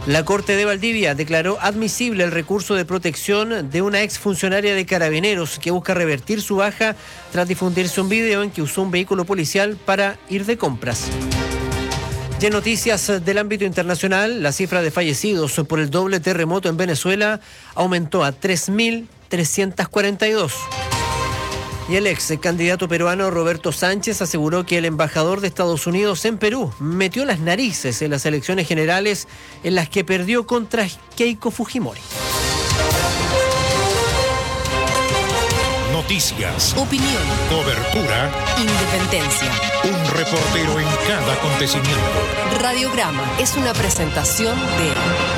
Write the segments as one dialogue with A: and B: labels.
A: La Corte de Valdivia declaró admisible el recurso de protección de una exfuncionaria de Carabineros que busca revertir su baja tras difundirse un video en que usó un vehículo policial para ir de compras. Y en noticias del ámbito internacional, la cifra de fallecidos por el doble terremoto en Venezuela aumentó a 3.342. Y el ex candidato peruano Roberto Sánchez aseguró que el embajador de Estados Unidos en Perú metió las narices en las elecciones generales en las que perdió contra Keiko Fujimori.
B: Noticias,
C: opinión,
B: cobertura,
C: independencia.
B: Un reportero en cada acontecimiento.
C: Radiograma es una presentación de...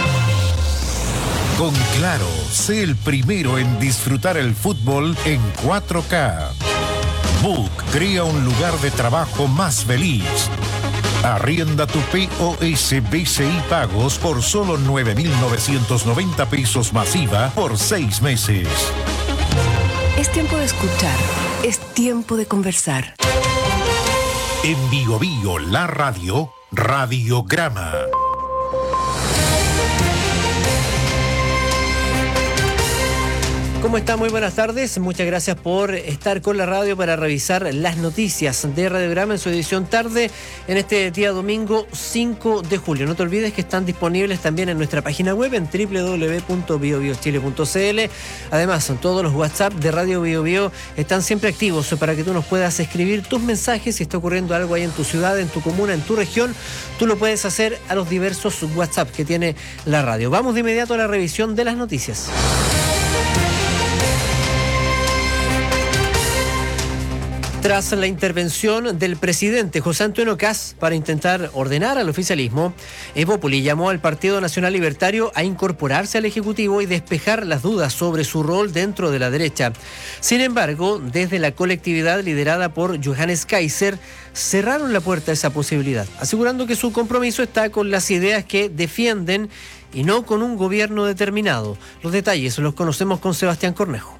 B: Con Claro, sé el primero en disfrutar el fútbol en 4K. Book crea un lugar de trabajo más feliz. Arrienda tu POS BCI Pagos por solo 9.990 pesos masiva por 6 meses.
C: Es tiempo de escuchar, es tiempo de conversar.
B: En Bio Bio, la radio, Radiograma.
A: ¿Cómo está? Muy buenas tardes. Muchas gracias por estar con la radio para revisar las noticias de Radiograma en su edición tarde en este día domingo 5 de julio. No te olvides que están disponibles también en nuestra página web en www.biobiochile.cl. Además, todos los WhatsApp de Radio Bio Bio están siempre activos para que tú nos puedas escribir tus mensajes. Si está ocurriendo algo ahí en tu ciudad, en tu comuna, en tu región, tú lo puedes hacer a los diversos WhatsApp que tiene la radio. Vamos de inmediato a la revisión de las noticias. Tras la intervención del presidente José Antonio Kast para intentar ordenar al oficialismo, Evópoli llamó al Partido Nacional Libertario a incorporarse al Ejecutivo y despejar las dudas sobre su rol dentro de la derecha. Sin embargo, desde la colectividad liderada por Johannes Kaiser, cerraron la puerta a esa posibilidad, asegurando que su compromiso está con las ideas que defienden y no con un gobierno determinado. Los detalles los conocemos con Sebastián Cornejo.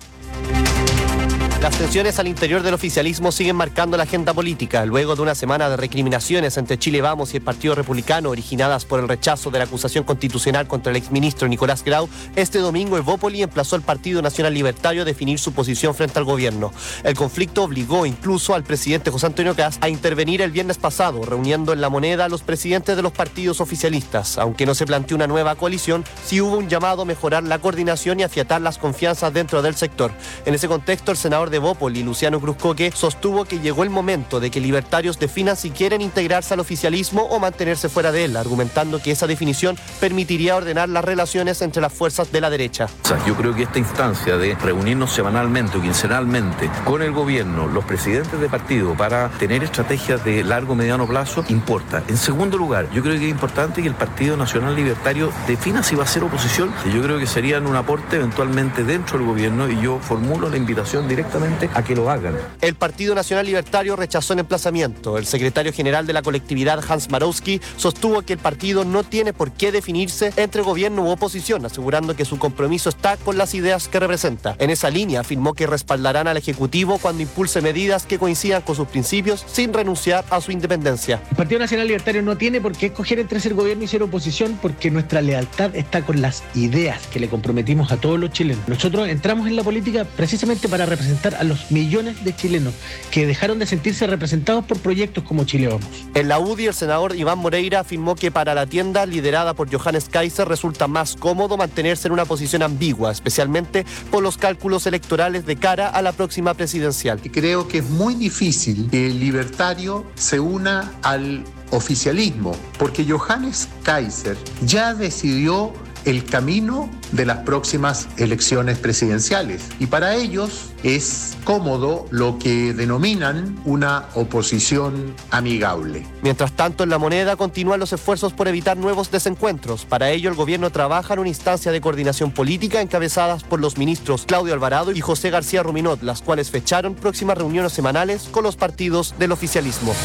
D: Las tensiones al interior del oficialismo siguen marcando la agenda política. Luego de una semana de recriminaciones entre Chile Vamos y el Partido Republicano originadas por el rechazo de la acusación constitucional contra el exministro Nicolás Grau, este domingo Evópoli emplazó al Partido Nacional Libertario a definir su posición frente al gobierno. El conflicto obligó incluso al presidente José Antonio Kast a intervenir el viernes pasado, reuniendo en La Moneda a los presidentes de los partidos oficialistas. Aunque no se planteó una nueva coalición, sí hubo un llamado a mejorar la coordinación y afiatar las confianzas dentro del sector. En ese contexto, el senador de Evópoli, Luciano Cruzcoque, sostuvo que llegó el momento de que libertarios definan si quieren integrarse al oficialismo o mantenerse fuera de él, argumentando que esa definición permitiría ordenar las relaciones entre las fuerzas de la derecha.
E: Yo creo que esta instancia de reunirnos semanalmente o quincenalmente con el gobierno, los presidentes de partido, para tener estrategias de largo o mediano plazo, importa. En segundo lugar, yo creo que es importante que el Partido Nacional Libertario defina si va a ser oposición. Yo creo que serían un aporte eventualmente dentro del gobierno y yo formulo la invitación directamente a que lo hagan.
D: El Partido Nacional Libertario rechazó el emplazamiento. El secretario general de la colectividad, Hans Marowski, sostuvo que el partido no tiene por qué definirse entre gobierno u oposición, asegurando que su compromiso está con las ideas que representa. En esa línea afirmó que respaldarán al Ejecutivo cuando impulse medidas que coincidan con sus principios sin renunciar a su independencia.
F: El Partido Nacional Libertario no tiene por qué escoger entre ser gobierno y ser oposición, porque nuestra lealtad está con las ideas que le comprometimos a todos los chilenos. Nosotros entramos en la política precisamente para representar a los millones de chilenos que dejaron de sentirse representados por proyectos como Chile Vamos.
D: En la UDI, el senador Iván Moreira afirmó que para la tienda liderada por Johannes Kaiser resulta más cómodo mantenerse en una posición ambigua, especialmente por los cálculos electorales de cara a la próxima presidencial.
G: Creo que es muy difícil que el libertario se una al oficialismo, porque Johannes Kaiser ya decidió el camino de las próximas elecciones presidenciales. Y para ellos es cómodo lo que denominan una oposición amigable.
D: Mientras tanto, en La Moneda continúan los esfuerzos por evitar nuevos desencuentros. Para ello, el gobierno trabaja en una instancia de coordinación política encabezadas por los ministros Claudio Alvarado y José García Ruminot, las cuales fecharon próximas reuniones semanales con los partidos del oficialismo.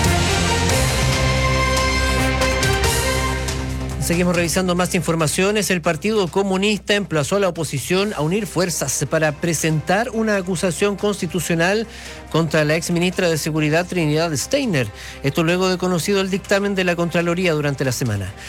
A: Seguimos revisando más informaciones. El Partido Comunista emplazó a la oposición a unir fuerzas para presentar una acusación constitucional contra la exministra de Seguridad Trinidad Steiner. Esto luego de conocido el dictamen de la Contraloría durante la semana.